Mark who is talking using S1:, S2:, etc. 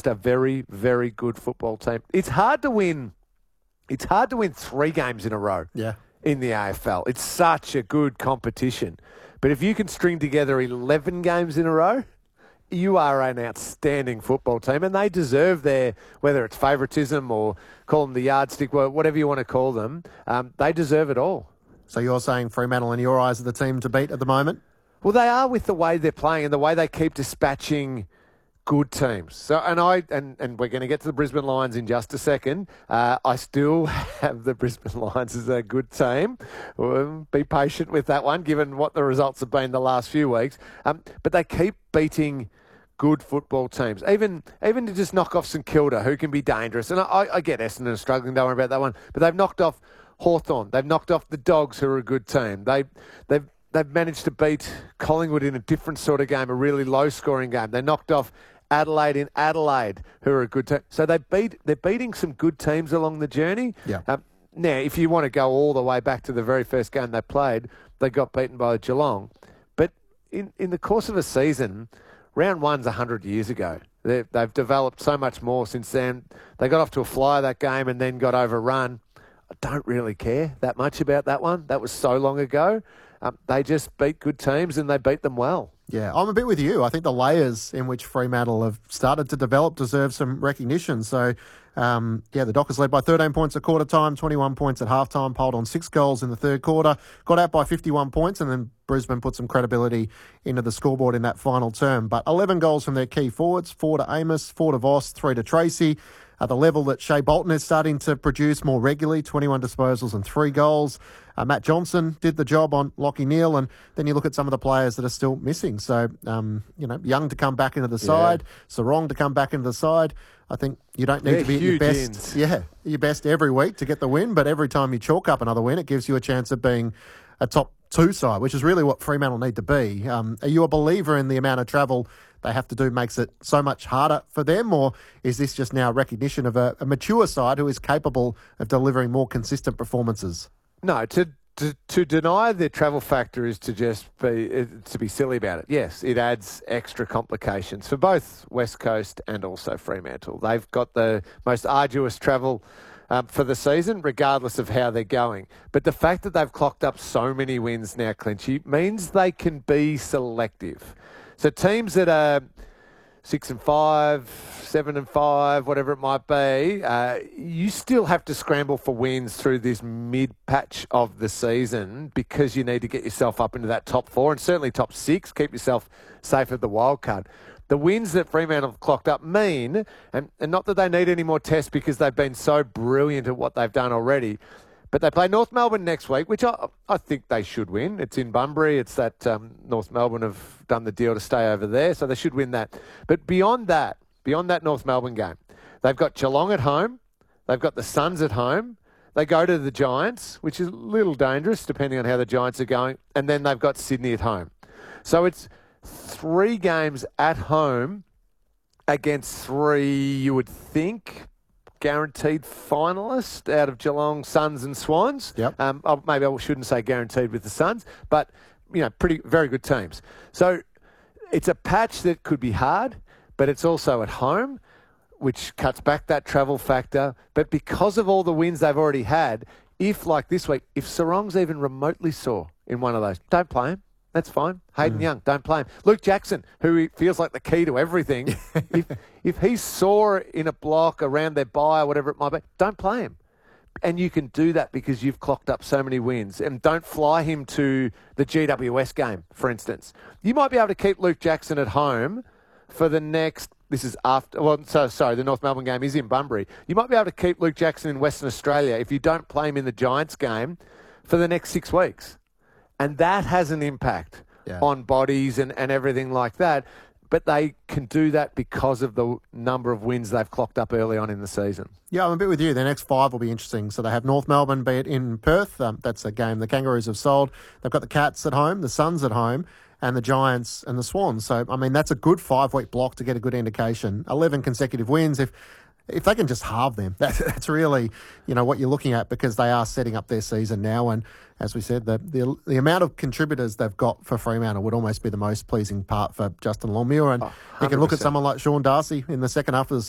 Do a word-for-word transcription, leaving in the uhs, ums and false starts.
S1: just a very, very good football team. It's hard to win. It's hard to win three games in a row.
S2: Yeah.
S1: In the A F L. It's such a good competition. But if you can string together eleven games in a row, you are an outstanding football team, and they deserve their, whether it's favouritism or call them the yardstick, whatever you want to call them, um, they deserve it all.
S2: So you're saying Fremantle, in your eyes, are the team to beat at the moment?
S1: Well, they are with the way they're playing and the way they keep dispatching good teams. So, and I and, and we're going to get to the Brisbane Lions in just a second. Uh, I still have the Brisbane Lions as a good team. We'll be patient with that one, given what the results have been the last few weeks. Um, but they keep beating good football teams, even even to just knock off St Kilda, who can be dangerous. And I, I get Essendon struggling. Don't worry about that one. But they've knocked off Hawthorn. They've knocked off the Dogs, who are a good team. They they've They've managed to beat Collingwood in a different sort of game, a really low-scoring game. They knocked off Adelaide in Adelaide, who are a good team. So they beat, they're beating some good teams along the journey.
S2: Yeah.
S1: Um, now, if you want to go all the way back to the very first game they played, they got beaten by Geelong. But in, in the course of a season, round one's one hundred years ago. They've, they've developed so much more since then. They got off to a flyer that game and then got overrun. I don't really care that much about that one. That was so long ago. Um, they just beat good teams and they beat them well.
S2: Yeah, I'm a bit with you. I think the layers in which Fremantle have started to develop deserve some recognition. So, um, yeah, the Dockers led by thirteen points at quarter time, twenty-one points at half time, piled on six goals in the third quarter, got out by fifty-one points, and then Brisbane put some credibility into the scoreboard in that final term. But eleven goals from their key forwards, four to Amos, four to Voss, three to Tracy. At the level that Shea Bolton is starting to produce more regularly, twenty-one disposals and three goals. Uh, Matt Johnson did the job on Lachie Neale, and then you look at some of the players that are still missing. So, um, you know, Young to come back into the side, yeah. Sarong to come back into the side. I think you don't need
S1: They're
S2: to be at your best,
S1: ins.
S2: yeah, your best every week to get the win, but every time you chalk up another win, it gives you a chance of being a top two side, which is really what Fremantle need to be. Um, are you a believer in the amount of travel they have to do makes it so much harder for them, or is this just now recognition of a, a mature side who is capable of delivering more consistent performances?
S1: No, to, to to deny the travel factor is to just be to be silly about it. Yes, it adds extra complications for both West Coast and also Fremantle. They've got the most arduous travel um, for the season, regardless of how they're going. But the fact that they've clocked up so many wins now, Clinchy, means they can be selective. So teams that are six and five, seven and five, whatever it might be, uh, you still have to scramble for wins through this mid-patch of the season because you need to get yourself up into that top four and certainly top six, keep yourself safe at the wild card. The wins that Fremantle have clocked up mean, and, and not that they need any more tests because they've been so brilliant at what they've done already, but they play North Melbourne next week, which I, I think they should win. It's in Bunbury. It's that um, North Melbourne have done the deal to stay over there, so they should win that. But beyond that, beyond that North Melbourne game, they've got Geelong at home. They've got the Suns at home. They go to the Giants, which is a little dangerous depending on how the Giants are going. And then they've got Sydney at home. So it's three games at home against three, you would think, guaranteed finalist out of Geelong, Suns and Swans.
S2: Yep.
S1: Um, oh, maybe I shouldn't say guaranteed with the Suns, but, you know, pretty, very good teams. So it's a patch that could be hard, but it's also at home, which cuts back that travel factor. But because of all the wins they've already had, if, like this week, if Sarong's even remotely sore in one of those, don't play him. That's fine. Hayden mm. Young, don't play him. Luke Jackson, who feels like the key to everything, if if he's sore in a block around their bye or whatever it might be, don't play him. And you can do that because you've clocked up so many wins. And don't fly him to the G W S game, for instance. You might be able to keep Luke Jackson at home for the next, this is after, well, so sorry, the North Melbourne game is in Bunbury. You might be able to keep Luke Jackson in Western Australia if you don't play him in the Giants game for the next six weeks. And that has an impact yeah. on bodies and, and everything like that. But they can do that because of the number of wins they've clocked up early on in the season.
S2: Yeah, I'm a bit with you. The next five will be interesting. So they have North Melbourne, be it in Perth. Um, that's a game the Kangaroos have sold. They've got the Cats at home, the Suns at home, and the Giants and the Swans. So, I mean, that's a good five-week block to get a good indication. eleven consecutive wins. If If they can just halve them, that, that's really, you know, what you're looking at because they are setting up their season now. And as we said, the, the the amount of contributors they've got for Fremantle would almost be the most pleasing part for Justin Longmuir. And
S1: oh,
S2: you can look at someone like Sean Darcy in the second half of the